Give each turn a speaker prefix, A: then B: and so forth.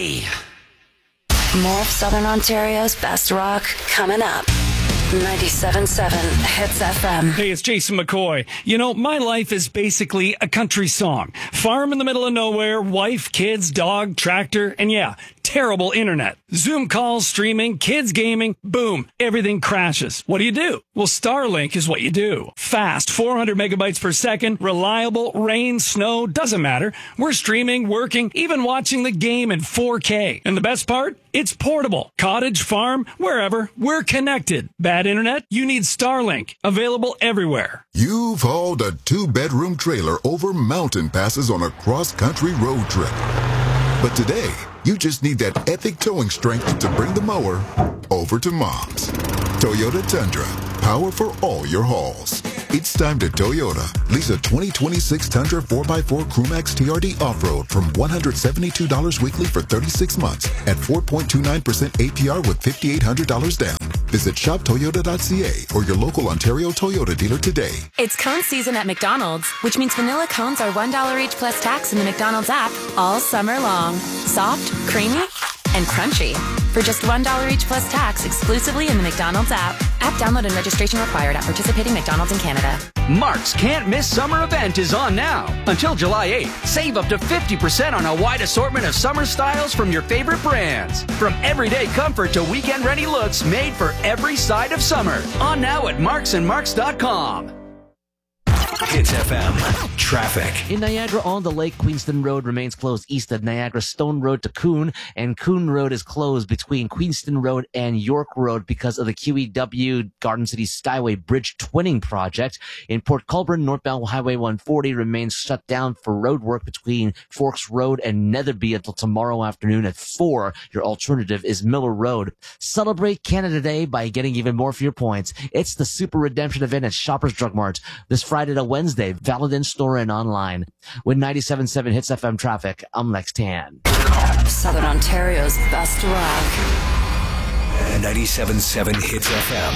A: Hey.
B: More of Southern Ontario's best rock coming up. 97.7 Hits FM.
C: Hey, it's Jason McCoy. You know, my life is basically a country song. Farm in the middle of nowhere, wife, kids, dog, tractor, and yeah, terrible internet. Zoom calls, streaming, kids gaming, boom, everything crashes. What do? Well, Starlink is what you do. Fast, 400 megabytes per second, reliable, rain, snow, doesn't matter. We're streaming, working, even watching the game in 4K. And the best part? It's portable. Cottage, farm, wherever, we're connected. Bad internet? You need Starlink. Available everywhere.
D: You've hauled a 2-bedroom trailer over mountain passes on a cross-country road trip. But today, you just need that epic towing strength to bring the mower over to Mom's. Toyota Tundra. Power for all your hauls. It's time to Toyota. Lease a 2026 Tundra 4x4 Crewmax TRD Off-Road from $172 weekly for 36 months at 4.29% APR with $5,800 down. Visit shoptoyota.ca or your local Ontario Toyota dealer today.
E: It's cone season at McDonald's, which means vanilla cones are $1 each plus tax in the McDonald's app all summer long. Soft, creamy, and crunchy. For just $1 each plus tax exclusively in the McDonald's app. App download and registration required at participating McDonald's in Canada.
A: Mark's Can't Miss Summer event is on now. Until July 8th, save up to 50% on a wide assortment of summer styles from your favorite brands. From everyday comfort to weekend-ready looks made for every side of summer. On now at marksandmarks.com.
F: Hits FM traffic.
G: In Niagara on the Lake, Queenston Road remains closed east of Niagara Stone Road to Coon, and Coon Road is closed between Queenston Road and York Road because of the QEW Garden City Skyway Bridge Twinning Project. In Port Colborne, northbound Highway 140 remains shut down for road work between Forks Road and Netherby until tomorrow afternoon at 4. Your alternative is Miller Road. Celebrate Canada Day by getting even more for your points. It's the Super Redemption event at Shoppers Drug Mart this Friday to Wednesday, valid in store and online. With 97.7 Hits FM traffic, I'm Lex Tan.
B: Southern Ontario's best rock.
F: 97.7 Hits FM.